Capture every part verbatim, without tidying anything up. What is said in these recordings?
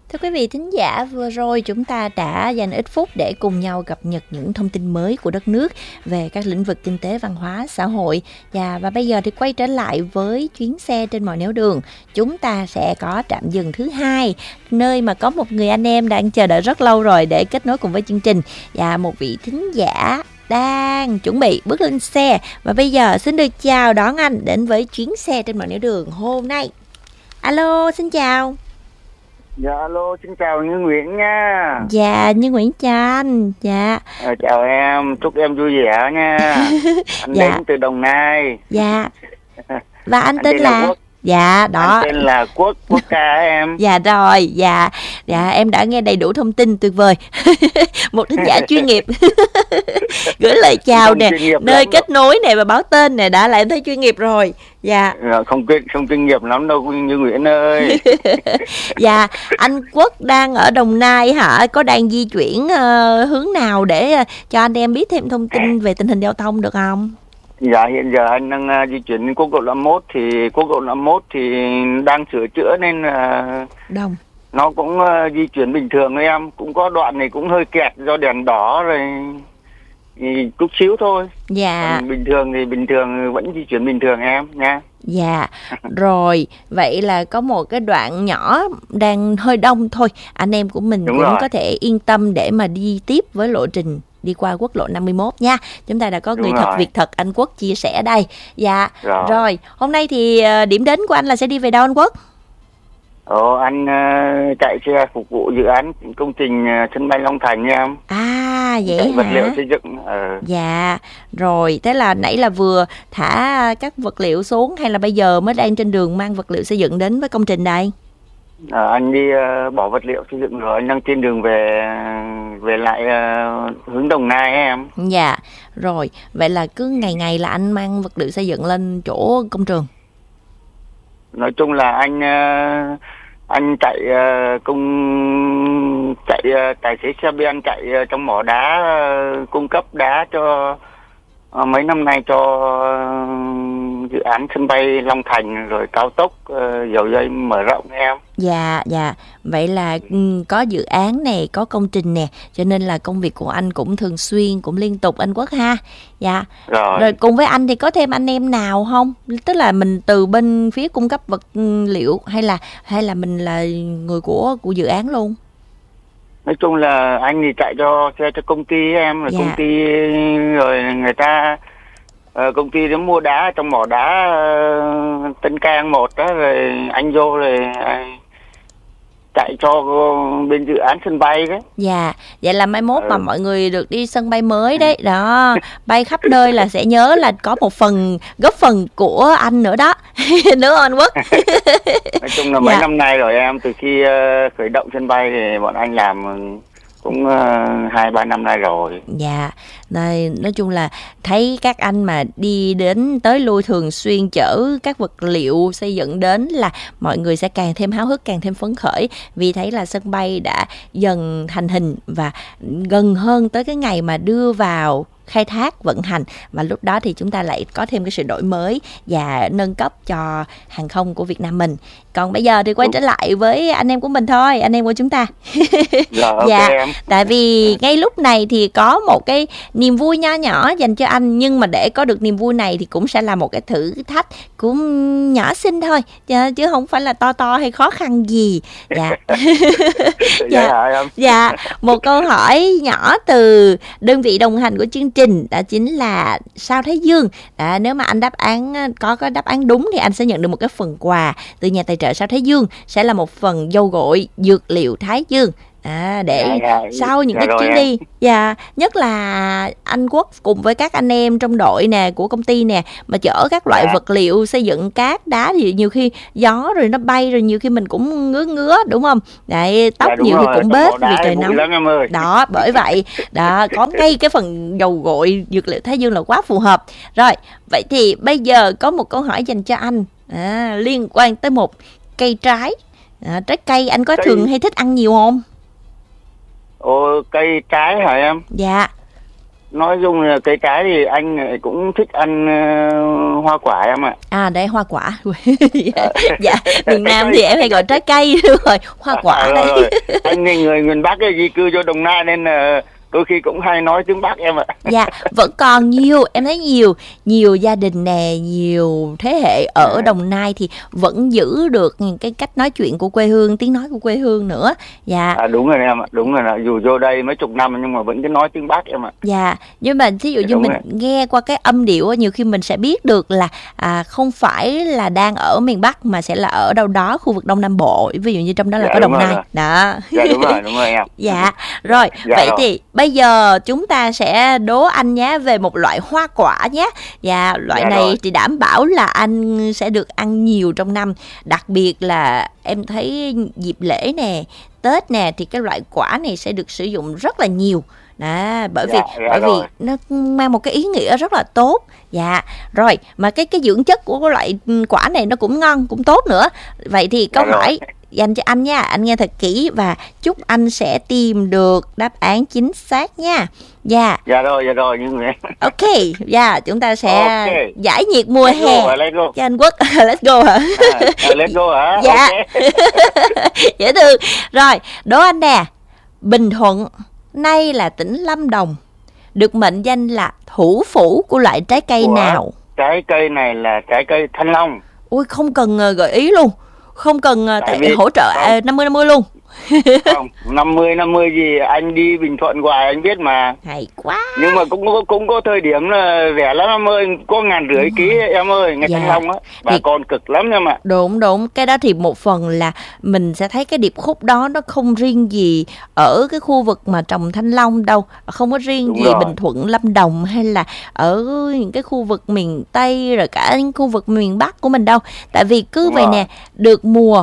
Thưa quý vị thính giả, vừa rồi chúng ta đã dành ít phút để cùng nhau cập nhật những thông tin mới của đất nước về các lĩnh vực kinh tế, văn hóa, xã hội. Và, và bây giờ thì quay trở lại với chuyến xe trên mọi nẻo đường. Chúng ta sẽ có trạm dừng thứ hai, nơi mà có một người anh em đang chờ đợi rất lâu rồi để kết nối cùng với chương trình. Và một vị thính giả đang chuẩn bị bước lên xe. Và bây giờ xin được chào đón anh đến với chuyến xe trên mọi nẻo đường hôm nay. Alo, xin chào. Dạ alo, xin chào Như Nguyễn nha. Dạ, Như Nguyễn chào anh. Dạ. À, chào em, chúc em vui vẻ nha. Anh dạ. đến từ Đồng Nai. Dạ. Và anh, anh tên, tên là, là... Dạ, đó. Anh tên là Quốc, Quốc ca em. Dạ rồi, dạ. Dạ, em đã nghe đầy đủ thông tin, tuyệt vời. Một thính giả chuyên nghiệp. Gửi lời chào nè, nơi kết nối nè và báo tên nè, đã là em thấy chuyên nghiệp rồi. Dạ. Không không chuyên nghiệp lắm đâu Như Nguyễn ơi. Dạ, anh Quốc đang ở Đồng Nai hả? Có đang di chuyển uh, hướng nào để uh, cho anh em biết thêm thông tin về tình hình giao thông được không? Dạ, hiện giờ anh đang uh, di chuyển quốc lộ năm mốt thì quốc lộ năm mốt thì đang sửa chữa nên uh, đông. Nó cũng uh, di chuyển bình thường thôi em, cũng có đoạn này cũng hơi kẹt do đèn đỏ rồi thì chút xíu thôi. Dạ. Còn bình thường thì bình thường vẫn di chuyển bình thường em nha. Dạ, rồi, vậy là có một cái đoạn nhỏ đang hơi đông thôi. Anh em của mình Đúng cũng rồi. Có thể yên tâm để mà đi tiếp với lộ trình đi qua quốc lộ năm mươi mốt nha. Chúng ta đã có Đúng người rồi. Thật việc thật anh Quốc chia sẻ đây. Dạ, rồi. rồi, hôm nay thì điểm đến của anh là sẽ đi về đâu anh Quốc? Ồ, anh uh, chạy xe phục vụ dự án công trình uh, sân bay Long Thành nha em. À, vậy chạy hả? Vật liệu xây dựng. Uh. Dạ, rồi, thế là nãy là vừa thả các vật liệu xuống hay là bây giờ mới đang trên đường mang vật liệu xây dựng đến với công trình đây? À, anh đi uh, bỏ vật liệu xây dựng rồi, anh đang trên đường về về lại uh, hướng Đồng Nai ấy, em. Dạ, rồi, vậy là cứ ngày ngày là anh mang vật liệu xây dựng lên chỗ công trường? Nói chung là anh uh, anh chạy uh, công chạy uh, tài xế xe ben chạy uh, trong mỏ đá, uh, cung cấp đá cho uh, mấy năm nay cho uh, dự án sân bay Long Thành rồi cao tốc uh, dầu dây mở rộng em. Dạ, dạ. Vậy là um, có dự án này, có công trình nè, cho nên là công việc của anh cũng thường xuyên, cũng liên tục anh Quốc ha. Dạ. Rồi. Rồi cùng với anh thì có thêm anh em nào không? Tức là mình từ bên phía cung cấp vật liệu hay là hay là mình là người của của dự án luôn? Nói chung là anh thì chạy cho xe cho công ty em, rồi dạ. Công ty rồi người ta uh, công ty nó mua đá trong mỏ đá uh, Tân Cang một đó, rồi anh vô rồi uh, chạy cho bên dự án sân bay đấy. Dạ, vậy là mai mốt ừ. mà mọi người được đi sân bay mới đấy, đó, bay khắp nơi là sẽ nhớ là có một phần góp phần của anh nữa đó, đúng không anh Quốc? Nói chung là mấy dạ. năm nay rồi em, từ khi uh, khởi động sân bay thì bọn anh làm cũng hai uh, ba năm nay rồi. Dạ, này, nói chung là thấy các anh mà đi đến tới lui thường xuyên chở các vật liệu xây dựng đến là mọi người sẽ càng thêm háo hức, càng thêm phấn khởi vì thấy là sân bay đã dần thành hình và gần hơn tới cái ngày mà đưa vào khai thác vận hành, và lúc đó thì chúng ta lại có thêm cái sự đổi mới và nâng cấp cho hàng không của Việt Nam mình. Còn bây giờ thì quay trở lại với anh em của mình thôi, anh em của chúng ta. Dạ, okay, dạ em. Tại vì ngay lúc này thì có một cái niềm vui nho nhỏ dành cho anh, nhưng mà để có được niềm vui này thì cũng sẽ là một cái thử thách cũng nhỏ xinh thôi, chứ không phải là to to hay khó khăn gì. Dạ. dạ. dạ, một câu hỏi nhỏ từ đơn vị đồng hành của chương trình, đó chính là Sao Thái Dương. À, nếu mà anh đáp án có có đáp án đúng thì anh sẽ nhận được một cái phần quà từ nhà tài trợ Sao Thái Dương, sẽ là một phần dầu gội dược liệu Thái Dương. À, để dạ, dạ, sau những dạ cái chuyến đi dạ, nhất là anh Quốc cùng với các anh em trong đội nè của công ty nè mà chở các loại dạ. vật liệu xây dựng cát đá thì nhiều khi gió rồi nó bay, rồi nhiều khi mình cũng ngứa ngứa đúng không? Đấy, tóc dạ, nhiều rồi. Khi cũng bết vì trời nóng đó, bởi vậy đó có ngay cái phần dầu gội dược liệu Thái Dương là quá phù hợp. Rồi, vậy thì bây giờ có một câu hỏi dành cho anh à, liên quan tới một cây trái à, trái cây anh có cây... thường hay thích ăn nhiều không? Ồ, cây trái hả em? Dạ. nói chung là cây trái thì anh cũng thích ăn uh, hoa quả em ạ. À đây hoa quả. dạ, dạ miền Nam thì em hay gọi trái cây đúng rồi, hoa quả à, đây. rồi, rồi. Anh là người miền Bắc ấy, di cư cho Đồng Nai nên là đôi khi cũng hay nói tiếng Bắc em ạ. Dạ, vẫn còn nhiều, em thấy nhiều, nhiều gia đình nè, nhiều thế hệ ở à. Đồng Nai thì vẫn giữ được những cái cách nói chuyện của quê hương, tiếng nói của quê hương nữa. Dạ. À, đúng rồi em ạ, đúng rồi, là dù vô đây mấy chục năm nhưng mà vẫn cứ nói tiếng Bắc em ạ. Dạ, nhưng mà thí dụ như mình rồi. nghe qua cái âm điệu nhiều khi mình sẽ biết được là à, không phải là đang ở miền Bắc mà sẽ là ở đâu đó khu vực Đông Nam Bộ, ví dụ như trong đó là dạ, có Đồng Nai. Rồi. Đó. Dạ đúng rồi, đúng rồi em. Dạ, rồi, dạ, vậy rồi. Thì bây giờ chúng ta sẽ đố anh nhé về một loại hoa quả nhé. Và loại dạ này rồi. Thì đảm bảo là anh sẽ được ăn nhiều trong năm. Đặc biệt là em thấy dịp lễ nè, Tết nè thì cái loại quả này sẽ được sử dụng rất là nhiều. Đó, bởi vì dạ, dạ bởi rồi. vì nó mang một cái ý nghĩa rất là tốt. Dạ, rồi mà cái cái dưỡng chất của cái loại quả này nó cũng ngon, cũng tốt nữa. Vậy thì câu dạ hỏi rồi. Dành cho anh nha, anh nghe thật kỹ và chúc anh sẽ tìm được đáp án chính xác nha. Dạ. Dạ rồi, dạ rồi những người. Ok, dạ chúng ta sẽ okay. giải nhiệt mùa let's hè go, let's go. cho anh Quốc. Let's go hả? À, let's go hả? Dạ. Okay. Dễ thương. Rồi, đố anh nè. Bình Thuận nay là tỉnh Lâm Đồng, được mệnh danh là thủ phủ của loại trái cây Ủa, nào? Trái cây này là trái cây thanh long. Ui, không cần gợi ý luôn. Không cần tại, tại vì hỗ trợ không. năm mươi năm mươi luôn. Không, năm mươi năm mươi gì, anh đi Bình Thuận hoài anh biết mà. Hay quá. Nhưng mà cũng có, cũng có thời điểm là rẻ lắm em ơi, có ngàn rưỡi ký em ơi, ngày dạ. Thanh long á, bà thì con cực lắm em ạ. Đúng đúng, cái đó thì một phần là mình sẽ thấy cái điệp khúc đó nó không riêng gì ở cái khu vực mà trồng thanh long đâu, không có riêng Đúng gì rồi. Bình Thuận, Lâm Đồng hay là ở những cái khu vực miền Tây rồi cả những khu vực miền Bắc của mình đâu. Tại vì cứ Đúng vậy rồi. Nè, được mùa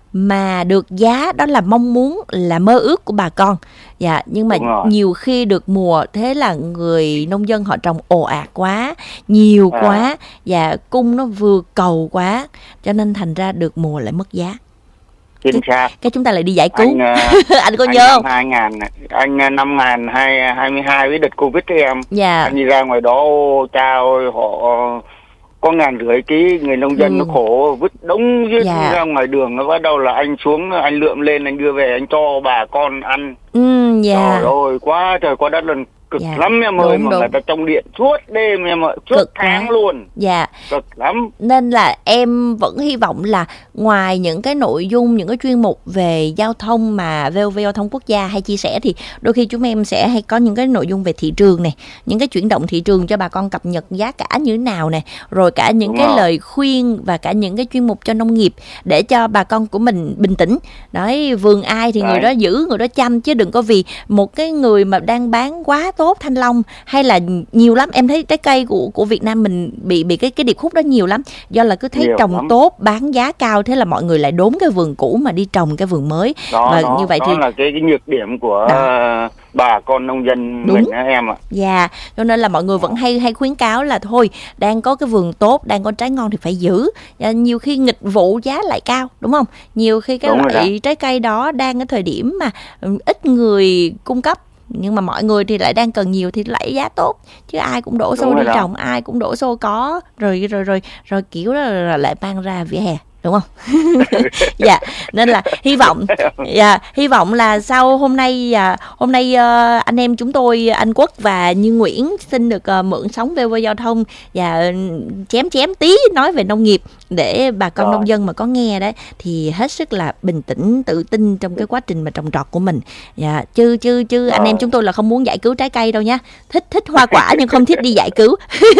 mà được giá đó là mong muốn, là mơ ước của bà con. Dạ, nhưng mà nhiều khi được mùa thế là người nông dân họ trồng ồ ạt quá, nhiều à. quá và cung nó vừa cầu quá, cho nên thành ra được mùa lại mất giá. Chính xác. Cái chúng ta lại đi giải cứu. Anh, anh có anh nhớ không? hai nghìn, anh năm hai không hai hai với đợt Covid ấy em. Dạ. Anh đi ra ngoài đó, cha ơi, họ có ngàn rưỡi ký, người nông dân ừ. nó khổ vứt đống dưới dạ. ra ngoài đường, nó bắt đầu là anh xuống, anh lượm lên, anh đưa về, anh cho bà con ăn. Ừ, dạ. Trời ơi, quá trời quá đất lần. Cực dạ. lắm em ơi, mà đúng. Người ta trong điện suốt đêm em ơi, suốt cực tháng quá. Luôn. Dạ. Cực lắm. Nên là em vẫn hy vọng là ngoài những cái nội dung, những cái chuyên mục về giao thông mà vê o vê Giao thông Quốc gia hay chia sẻ, thì đôi khi chúng em sẽ hay có những cái nội dung về thị trường này, những cái chuyển động thị trường cho bà con cập nhật giá cả như thế nào này, rồi cả những Đúng cái rồi. lời khuyên và cả những cái chuyên mục cho nông nghiệp để cho bà con của mình bình tĩnh. Đấy, vườn ai thì Đấy. người đó giữ, người đó chăm, chứ đừng có vì một cái người mà đang bán quá tốt thanh long hay là nhiều lắm, em thấy trái cây của của Việt Nam mình bị bị cái cái điệp khúc đó nhiều lắm, do là cứ thấy nhiều trồng lắm. Tốt, bán giá cao, thế là mọi người lại đốn cái vườn cũ mà đi trồng cái vườn mới. Đó, và đó, như vậy đó thì là cái cái nhược điểm của uh, bà con nông dân Đúng. mình đó em ạ. Dạ, cho nên là mọi người vẫn hay hay khuyến cáo là thôi, đang có cái vườn tốt, đang có trái ngon thì phải giữ. Và nhiều khi nghịch vụ giá lại cao, đúng không? Nhiều khi cái đúng loại trái cây đó đang ở thời điểm mà ít người cung cấp, nhưng mà mọi người thì lại đang cần nhiều thì lại giá tốt, chứ ai cũng đổ xô đi đó. Trồng, ai cũng đổ xô có, rồi rồi rồi rồi kiểu đó là lại mang ra vỉa hè, đúng không? Dạ, nên là hy vọng, dạ, hy vọng là sau hôm nay, à, hôm nay uh, anh em chúng tôi, anh Quốc và Như Nguyễn xin được uh, mượn sóng vê o vê Giao thông và chém chém tí nói về nông nghiệp để bà con Rồi. nông dân mà có nghe đấy thì hết sức là bình tĩnh, tự tin trong cái quá trình mà trồng trọt của mình. Dạ, chứ chứ chứ anh em chúng tôi là không muốn giải cứu trái cây đâu nha, thích thích hoa quả nhưng không thích đi giải cứu.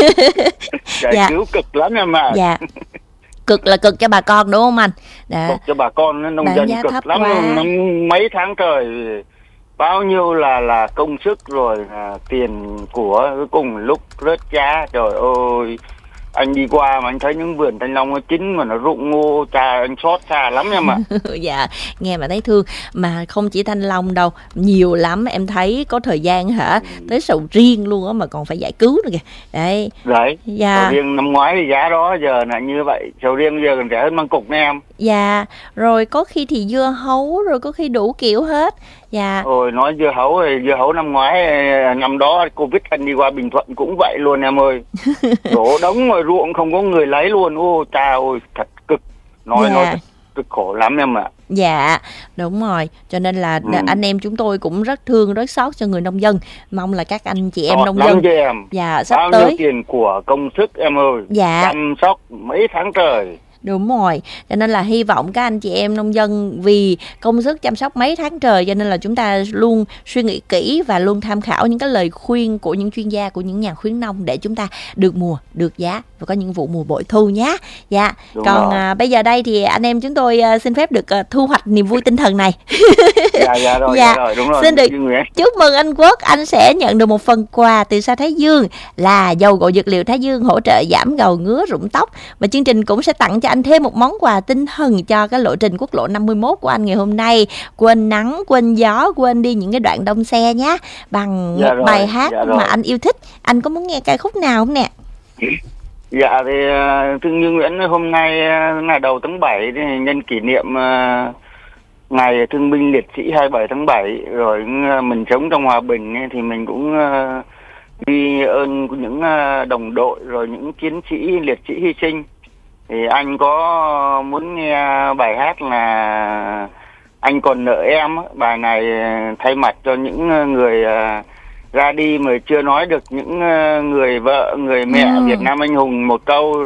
Giải dạ. cứu cực lắm em ạ. Dạ. Cực là cực cho bà con đúng không anh? Đã. Cực cho bà con nông dân cực lắm, mấy tháng trời bao nhiêu là là công sức rồi à, tiền của cuối cùng lúc rớt giá, trời ơi. Anh đi qua mà anh thấy những vườn thanh long nó chín mà nó rụng ngô, cha anh xót xa lắm em ạ. Dạ, nghe mà thấy thương. Mà không chỉ thanh long đâu, nhiều lắm, em thấy có thời gian hả, ừ. tới sầu riêng luôn á mà còn phải giải cứu nữa kìa. Đấy. Đấy, dạ. Sầu riêng năm ngoái thì giá đó, giờ là như vậy. Sầu riêng giờ còn rẻ hơn măng cục nè em. Dạ, rồi có khi thì dưa hấu, rồi có khi đủ kiểu hết. Dạ. Ôi nói dưa hấu thì dưa hấu năm ngoái, năm đó Covid anh đi qua Bình Thuận cũng vậy luôn em ơi. Đổ đống ngoài ruộng không có người lấy luôn. Ô cha ơi thật cực. Nói Dạ. nói thật cực khổ lắm em ạ. Dạ, đúng rồi. Cho nên là Ừ. anh em chúng tôi cũng rất thương, rất xót cho người nông dân. Mong là các anh chị em Xót nông lắm dân chứ em. dạ sắp Bao tới nhiêu tiền của công sức em ơi. dạ Chăm sóc mấy tháng trời. đúng rồi. Cho nên là hy vọng các anh chị em nông dân vì công sức chăm sóc mấy tháng trời, cho nên là chúng ta luôn suy nghĩ kỹ và luôn tham khảo những cái lời khuyên của những chuyên gia, của những nhà khuyến nông để chúng ta được mùa, được giá và có những vụ mùa bội thu nhé. Dạ. Đúng Còn rồi. à, bây giờ đây thì anh em chúng tôi à, xin phép được à, thu hoạch niềm vui tinh thần này. Dạ dạ rồi, Dạ. dạ rồi, đúng rồi. Xin được Duy Nguyễn. chúc mừng anh Quốc, anh sẽ nhận được một phần quà từ Sa Thái Dương là dầu gội dược liệu Thái Dương hỗ trợ giảm gầu ngứa rụng tóc, và chương trình cũng sẽ tặng cho anh thêm một món quà tinh thần cho cái lộ trình quốc lộ năm mươi mốt của anh ngày hôm nay. Quên nắng, quên gió, quên đi những cái đoạn đông xe nhé, bằng Dạ một rồi, bài hát dạ mà rồi. anh yêu thích. Anh có muốn nghe ca khúc nào không nè? Dạ thì uh, thưa Như Nguyễn, hôm nay uh, ngày đầu tháng bảy thì nhân kỷ niệm uh, ngày thương binh liệt sĩ hai mươi bảy tháng bảy, rồi uh, mình sống trong hòa bình ấy, thì mình cũng uh, ghi ơn của những uh, đồng đội rồi những chiến sĩ liệt sĩ hy sinh. Thì anh có muốn nghe bài hát là Anh Còn Nợ Em. Bài này thay mặt cho những người uh, ra đi mà chưa nói được, những người vợ, người mẹ Ừ. Việt Nam anh hùng một câu.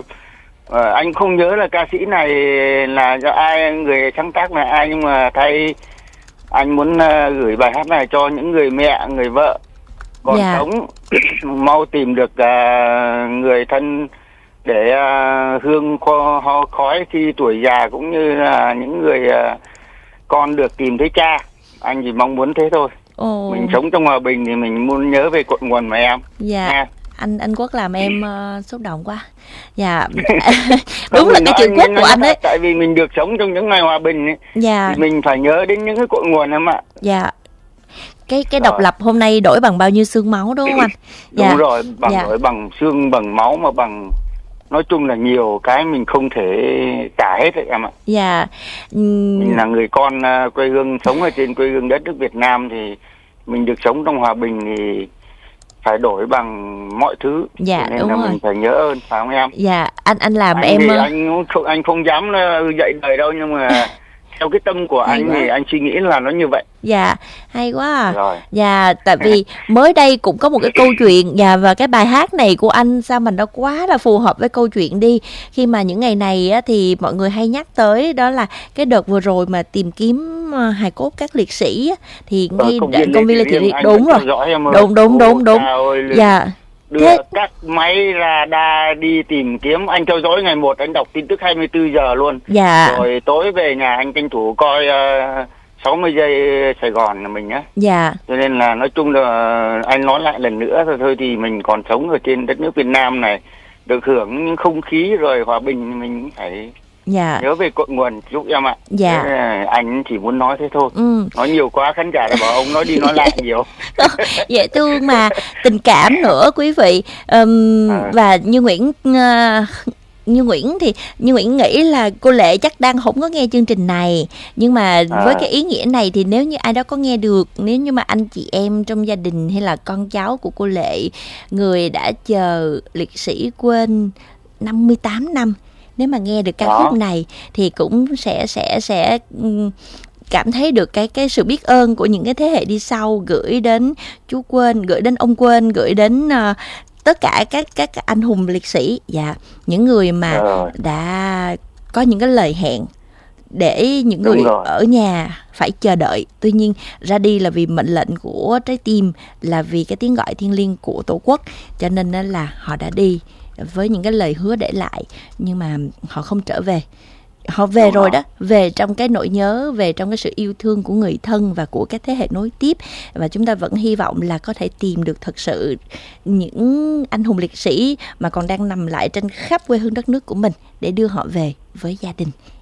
Ờ, anh không nhớ là ca sĩ này là do ai, người sáng tác là ai, nhưng mà thay anh muốn uh, gửi bài hát này cho những người mẹ, người vợ còn Dạ. sống mau tìm được uh, người thân để uh, hương kho, ho, khói khi tuổi già, cũng như là những người uh, con được tìm thấy cha. Anh chỉ mong muốn thế thôi. Ồ. Mình sống trong hòa bình thì mình muốn nhớ về cội nguồn mà em. Dạ. Nghe. Anh anh Quốc làm em uh, xúc động quá. Dạ. Không, Đúng là mình cái nói chữ anh Quốc nói của anh thật, ấy. tại vì mình được sống trong những ngày hòa bình ấy, Dạ. thì mình phải nhớ đến những cái cội nguồn em ạ. Dạ. Cái cái Rồi. độc lập hôm nay đổi bằng bao nhiêu xương máu đúng không anh? Đúng Dạ. rồi, bằng Dạ. đổi bằng xương, bằng máu, mà bằng nói chung là nhiều cái mình không thể tả hết đấy em ạ. Dạ. Ừm, Mình là người con uh, quê hương, sống ở trên quê hương đất nước Việt Nam, thì mình được sống trong hòa bình thì phải đổi bằng mọi thứ. Dạ, Cho nên đúng là rồi. mình phải nhớ ơn, phải không em? Dạ, anh anh làm Anh em thì ờ, anh cũng không, anh không dám uh, dạy đời đâu, nhưng mà theo cái tâm của Hay anh quá. thì anh suy nghĩ là nó như vậy. dạ, hay quá à. Rồi. Dạ, tại vì mới đây cũng có một cái câu chuyện, dạ, và cái bài hát này của anh sao mà nó quá là phù hợp với câu chuyện đi. Khi mà những ngày này á, thì mọi người hay nhắc tới đó là cái đợt vừa rồi mà tìm kiếm ờ, hài cốt các liệt sĩ á, thì Ở ngay công đ- viên công viên Lê Thị Riêng, anh đúng vẫn rồi. theo dõi em ơi. Đúng đúng đúng Ôi, đúng. trời ơi, Dạ. đưa Thế các máy radar đi tìm kiếm. Anh theo dõi ngày một, anh đọc tin tức hai mươi tư giờ luôn. dạ. Rồi tối về nhà anh tranh thủ coi uh, sáu mươi giây Sài Gòn là mình nhá. Dạ. Cho nên là nói chung là anh nói lại lần nữa thôi, thôi thì mình còn sống ở trên đất nước Việt Nam này, được hưởng những không khí rồi hòa bình, mình phải Dạ. nhớ về cội nguồn giúp em ạ. Dạ. Thế là anh chỉ muốn nói thế thôi. Ừ. Nói nhiều quá khán giả là bảo ông nói đi nói lại nhiều. Dễ thương mà tình cảm nữa quý vị. Ừm, À. và Như Nguyễn ờ, Như Nguyễn thì Như Nguyễn nghĩ là cô Lệ chắc đang không có nghe chương trình này, nhưng mà À. với cái ý nghĩa này thì nếu như ai đó có nghe được, nếu như mà anh chị em trong gia đình hay là con cháu của cô Lệ, người đã chờ liệt sĩ quên năm mươi tám năm, nếu mà nghe được ca Đó. khúc này thì cũng sẽ sẽ sẽ ừm, cảm thấy được cái cái sự biết ơn của những cái thế hệ đi sau, gửi đến chú Quên, gửi đến ông Quên, gửi đến uh, tất cả các các anh hùng liệt sĩ, dạ, những người mà Rồi. đã có những cái lời hẹn để những Đúng người rồi. ở nhà phải chờ đợi, tuy nhiên ra đi là vì mệnh lệnh của trái tim, là vì cái tiếng gọi thiêng liêng của Tổ quốc, cho nên á là họ đã đi với những cái lời hứa để lại, nhưng mà họ không trở về. Họ về Đúng rồi rồi. đó, về trong cái nỗi nhớ, về trong cái sự yêu thương của người thân và của các thế hệ nối tiếp. Và chúng ta vẫn hy vọng là có thể tìm được thật sự những anh hùng liệt sĩ mà còn đang nằm lại trên khắp quê hương đất nước của mình để đưa họ về với gia đình.